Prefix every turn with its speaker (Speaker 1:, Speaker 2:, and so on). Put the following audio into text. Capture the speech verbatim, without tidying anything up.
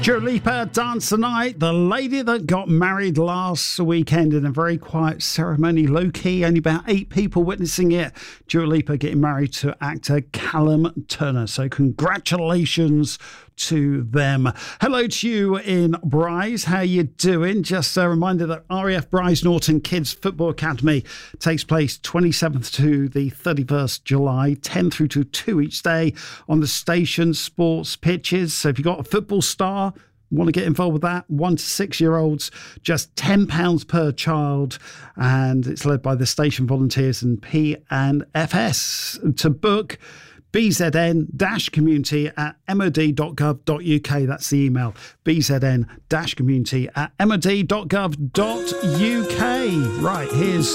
Speaker 1: Dua Lipa, Dance the Night, the lady that got married last weekend in a very quiet ceremony, low-key, only about eight people witnessing it. Dua Lipa getting married to actor Callum Turner. So congratulations to them. Hello to you in Bryce. How you doing? Just a reminder that R A F Bryce Norton Kids Football Academy takes place twenty-seventh to the thirty-first July, ten through to two each day on the station sports pitches. So if you've got a football star, want to get involved with that, one to six year olds, just ten pounds per child, and it's led by the station volunteers and P and F S. To book, B Z N community at m o d dot gov dot u k. That's the email, B Z N community at m o d dot gov dot u k. Right, here's